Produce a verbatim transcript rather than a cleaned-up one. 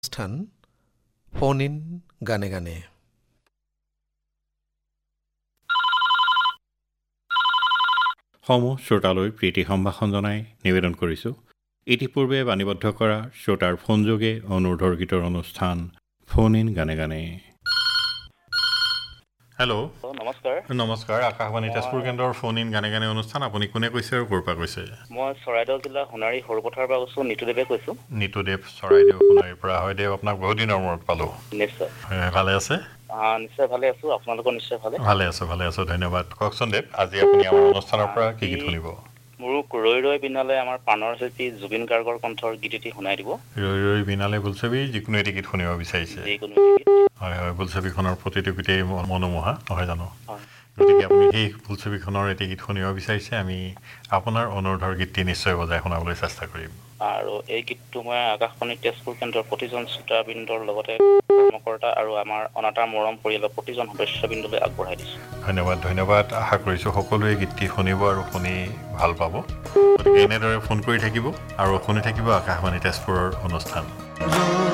অনুষ্ঠান phone in গানে গানে। সমূহ শ্ৰোতালৈ প্ৰীতি সম্ভাষণ জনাই নিবেদন কৰিছোঁ। ইতিপূৰ্বে বাণীবদ্ধ কৰা শ্ৰোতাৰ ফোনযোগে অনুৰোধৰ গীতৰ অনুষ্ঠান ফোন ইন গানে গানে। হেল্ল' নমস্কাৰ। নমস্কাৰ, আকাশবাণী তেজপুৰ কেন্দ্ৰৰ ফোন ইন গানে গানে অনুষ্ঠান। আপুনি কোনে কৈছে আৰু ক'ৰ পৰা কৈছে? মই চৰাইদেউ জিলা সোণাৰী সৰুপথাৰৰ পৰা কৈছোঁ, নিতুদেৱে কৈছোঁ। নিতুদেৱ, চৰাইদেউ সোণাৰীৰ পৰা। হয় দেৱ, আপোনাক বহুত দিনৰ মূৰত পালোঁ। নিশ্চয়। ভালে আছে? নিশ্চয় ভালে আছোঁ। আপোনালোকৰ নিশ্চয় ভালে? ভালে আছোঁ, ভালে আছোঁ, ধন্যবাদ। কওকচোন দেৱ, আজি আপুনি আমাৰ অনুষ্ঠানৰ পৰা কি গীত শুনিব? মোৰো ৰৈ ৰৈ বিনালে আমাৰ প্ৰাণৰ শিল্পী জুবিন গাৰ্গৰ কণ্ঠৰ গীত এটি শুনাই দিব। ৰৈ ৰৈ বিনালে বোলছবি যিকোনো এটি গীত শুনিব বিচাৰিছে? যিকোনো এটি গীত। হয় হয়, বোলছবিখনৰ প্ৰতিটো গীতেই মনোমোহা, নহয় জানো? হয়। গতিকে আপুনি সেই বোলছবিখনৰ এটি গীত শুনিব বিচাৰিছে, আমি আপোনাৰ অনুৰোধৰ গীতটি নিশ্চয় বজাই শুনাবলৈ চেষ্টা কৰিম। আৰু এই গীতটো মই আকাশবাণী তেজপুৰ কেন্দ্ৰৰ প্ৰতিজন শ্ৰোতাবৃন্দৰ লগতে কৰ্মকৰ্তা আৰু আমাৰ অনাতাঁৰ মৰম পৰিয়ালৰ প্ৰতিজন সদস্যবৃন্দলৈ আগবঢ়াই দিছোঁ। ধন্যবাদ ধন্যবাদ। আশা কৰিছোঁ সকলোৱে গীতটি শুনিব আৰু শুনি ভাল পাব। গতিকে এনেদৰে ফোন কৰি থাকিব আৰু শুনি থাকিব আকাশবাণী তেজপুৰৰ অনুষ্ঠান।